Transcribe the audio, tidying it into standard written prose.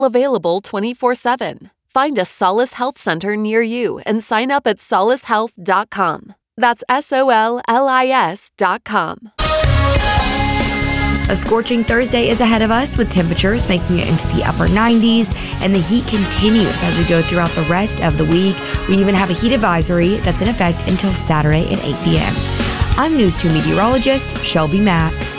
Available 24/7. Find a Solace Health Center near you and sign up at solacehealth.com. That's SOLLIS.com. A scorching Thursday is ahead of us, with temperatures making it into the upper 90s, and the heat continues as we go throughout the rest of the week. We even have a heat advisory that's in effect until Saturday at 8 p.m. I'm News 2 meteorologist Shelby Mack.